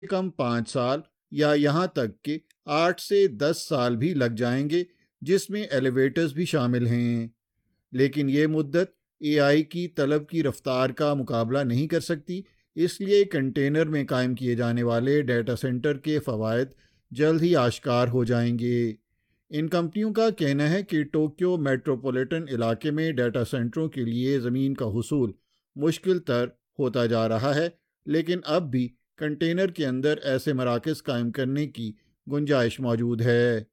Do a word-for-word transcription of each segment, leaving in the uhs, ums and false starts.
कम पाँच साल या यहाँ तक कि आठ से दस साल भी लग जाएंगे, जिसमें एलिवेटर्स भी शामिल हैं। लेकिन ये मुद्दत एआई की तलब की रफ्तार का मुकाबला नहीं कर सकती, इसलिए कंटेनर में कायम किए जाने वाले डेटा सेंटर के फ़वाइद जल्द ही आश्कार हो जाएंगे। इन कंपनियों का कहना है कि टोक्यो मेट्रोपॉलिटन इलाके में डेटा सेंटरों के लिए ज़मीन का हुसूल मुश्किल तर होता जा रहा है, लेकिन अब भी कंटेनर के अंदर ऐसे मराकज़ कायम करने की गुंजाइश मौजूद है।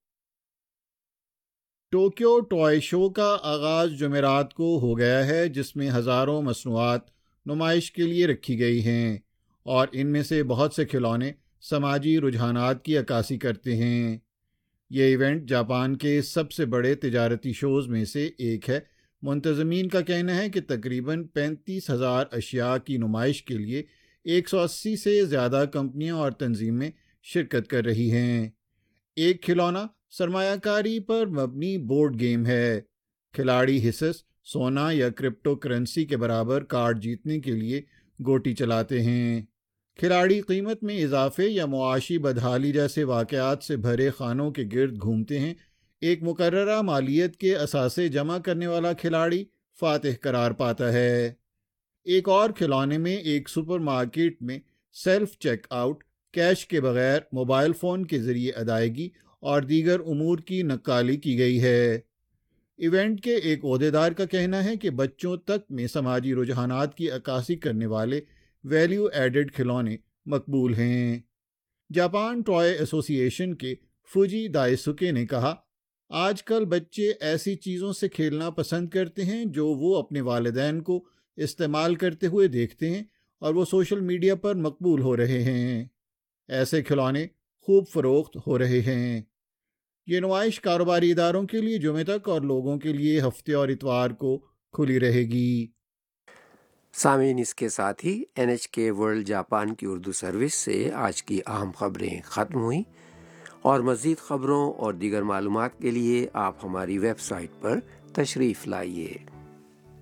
टोक्यो टॉय शो का आगाज़ जुमेरात को हो गया है, जिसमें हज़ारों मसनूआत नुमाइश के लिए रखी गई हैं और इनमें से बहुत से खिलौने समाजी रुझानात की अक्कासी करते हैं। ये इवेंट जापान के सबसे बड़े तिजारती शोज़ में से एक है। मुंतज़मीन का कहना है कि तकरीबन पैंतीस हज़ार अशिया की नुमाइश के लिए एक सौ अस्सी से ज़्यादा कंपनियां और तंजीमें शिरकत कर रही हैं। एक खिलौना सरमायाकारी पर मबनी बोर्ड गेम है। खिलाड़ी हिस्सेस सोना या क्रिप्टो करेंसी के बराबर कार्ड जीतने के लिए गोटी चलाते हैं। खिलाड़ी कीमत में इजाफे या मुआशी बदहाली जैसे वाक़यात से भरे खानों के गिर्द घूमते हैं। एक मुकर्ररा मालियत के असासे जमा करने वाला खिलाड़ी फातिह करार पाता है। एक और खिलौने में एक सुपरमार्केट में सेल्फ चेकआउट, कैश के बगैर मोबाइल फ़ोन के ज़रिए अदायगी और दीगर उमूर की नक्काली की गई है। इवेंट के एक ओहदेदार का कहना है कि बच्चों तक में समाजी रुझानात की अक्कासी करने वाले वैल्यू एडेड खिलौने मकबूल हैं। जापान टॉय एसोसिएशन के फुजी दाइसुके ने कहा, आजकल बच्चे ऐसी चीज़ों से खेलना पसंद करते हैं जो वो अपने वालिदैन को इस्तेमाल करते हुए देखते हैं और वो सोशल मीडिया पर मकबूल हो रहे हैं। ऐसे खिलौने खूब फ़रोख्त हो रहे हैं। ये नुमाइश कारोबारी इदारों के लिए जुमे तक और लोगों के लिए हफ्ते और इतवार को खुली रहेगी। सामीन, इसके साथ ही एन एच के वर्ल्ड जापान की उर्दू सर्विस से आज की अहम खबरें ख़त्म हुई और मज़ीद ख़बरों और दीगर मालूमात के लिए आप हमारी वेबसाइट पर तशरीफ़ लाइए।